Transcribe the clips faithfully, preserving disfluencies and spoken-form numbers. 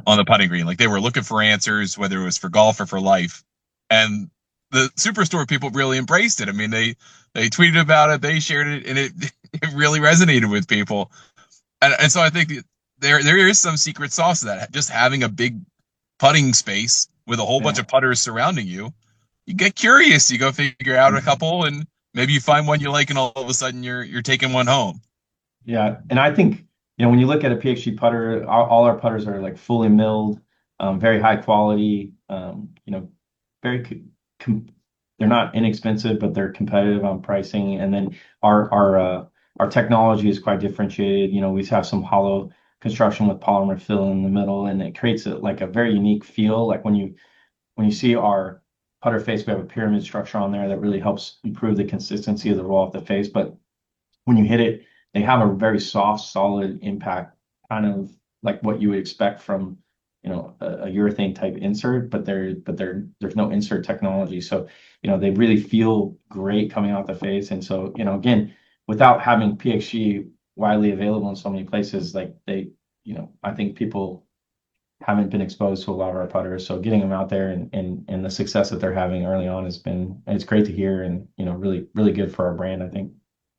on the putting green. Like they were looking for answers, whether it was for golf or for life. And the Superstore people really embraced it. I mean, they they tweeted about it, they shared it, and it it really resonated with people. And, and so I think there there is some secret sauce to that. Just having a big putting space with a whole bunch Yeah. of putters surrounding you, you get curious. You go figure out a Mhm. couple, and maybe you find one you like, and all of a sudden you're you're taking one home. Yeah, and I think you know when you look at a P X G putter, all, all our putters are like fully milled, um, very high quality. Um, you know, very co- com they're not inexpensive, but they're competitive on pricing. And then our our uh, our technology is quite differentiated. You know, we have some hollow construction with polymer fill in the middle, and it creates a, like a very unique feel. Like when you when you see our putter face, we have a pyramid structure on there that really helps improve the consistency of the roll off the face. But when you hit it, they have a very soft, solid impact, kind of like what you would expect from, you know, a, a urethane type insert, but there, but there, there's no insert technology. So, you know, they really feel great coming out the face. And so, you know, again, without having P X G widely available in so many places, like they, you know, I think people haven't been exposed to a lot of our putters. So getting them out there and and and the success that they're having early on has been it's great to hear and you know really really good for our brand, I think.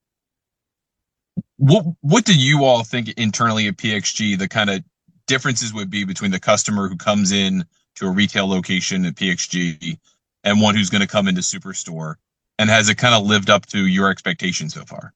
What what do you all think internally at P X G the kind of differences would be between the customer who comes in to a retail location at P X G and one who's going to come into Superstore? And has it kind of lived up to your expectations so far?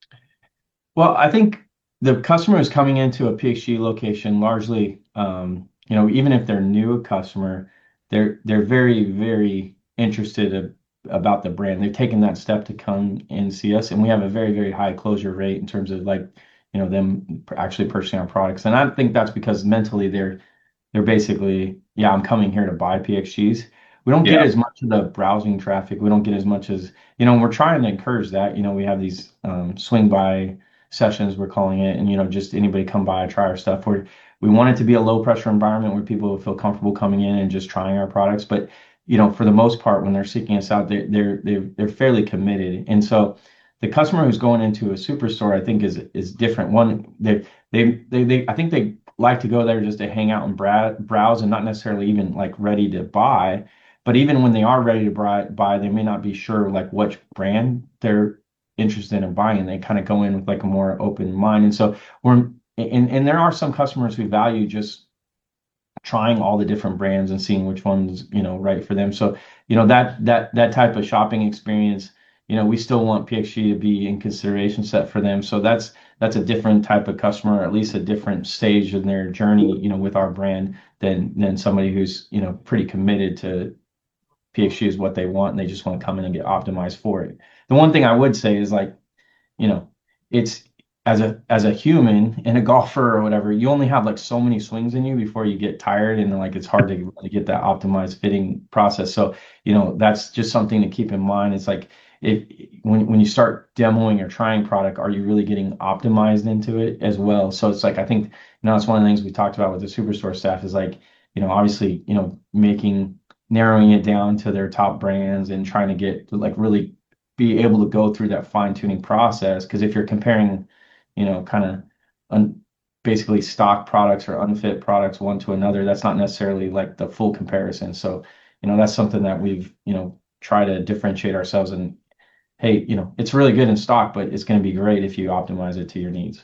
Well, I think the customer is coming into a P X G location largely, um, you know, even if they're new customer, they're they're very, very interested a- about the brand. They've taken that step to come and see us, and we have a very, very high closure rate in terms of like, you know, them actually purchasing our products. And I think that's because mentally they're they're basically, yeah, I'm coming here to buy P X Gs. We don't get Yeah. as much of the browsing traffic. We don't get as much as, you know, we're trying to encourage that. You know, we have these um, swing by sessions, we're calling it, and, you know, just anybody come by, try our stuff. We're, we want it to be a low pressure environment where people feel comfortable coming in and just trying our products. But, you know, for the most part, when they're seeking us out, they're, they're, they're, they're fairly committed. And so the customer who's going into a superstore, I think is, is different. One, they, they, they, they, I think they like to go there just to hang out and bra browse and not necessarily even like ready to buy. But even when they are ready to buy, buy, they may not be sure like which brand they're interested in buying. They kind of go in with like a more open mind. And so we're and, and there are some customers who value just trying all the different brands and seeing which one's, you know, right for them. So, you know, that that that type of shopping experience, you know, we still want P X G to be in consideration set for them. So that's that's a different type of customer, or at least a different stage in their journey, you know, with our brand than than somebody who's, you know, pretty committed to P X G is what they want and they just want to come in and get optimized for it. The one thing I would say is like, you know, it's as a as a human and a golfer or whatever, you only have like so many swings in you before you get tired and like it's hard to really get that optimized fitting process. So, you know, that's just something to keep in mind. It's like if when when you start demoing or trying product, are you really getting optimized into it as well? So it's like I think, you know, that's one of the things we talked about with the Superstore staff is like, you know, obviously, you know, making narrowing it down to their top brands and trying to get like really be able to go through that fine tuning process. Because if you're comparing, you know, kind of un- basically stock products or unfit products one to another, that's not necessarily like the full comparison. So, you know, that's something that we've, you know, try to differentiate ourselves and hey, you know, it's really good in stock, but it's going to be great if you optimize it to your needs.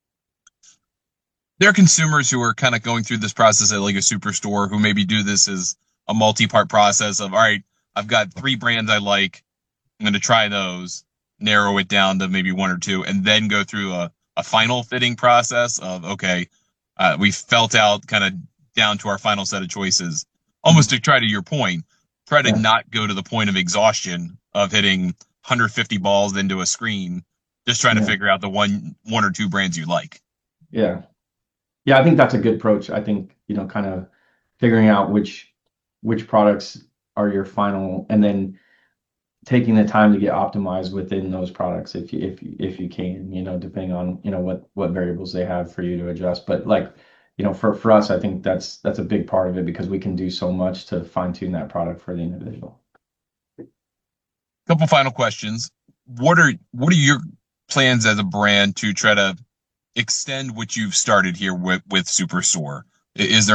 There are consumers who are kind of going through this process at like a Superstore who maybe do this as a multi-part process of, all right, I've got three brands I like. I'm going to try those, narrow it down to maybe one or two, and then go through a, a final fitting process of, okay, uh, we felt out kind of down to our final set of choices, almost Mhm. to try to your point, try to Yeah. not go to the point of exhaustion of hitting one hundred fifty balls into a screen, just trying to Yeah. figure out the one, one or two brands you like. Yeah. Yeah. I think that's a good approach. I think, you know, kind of figuring out which which products are your final and then taking the time to get optimized within those products if you if you if you can, you know, depending on, you know, what what variables they have for you to adjust. But like, you know, for for us, I think that's that's a big part of it because we can do so much to fine tune that product for the individual. Couple final questions. What are what are your plans as a brand to try to extend what you've started here with with Superstore? Is there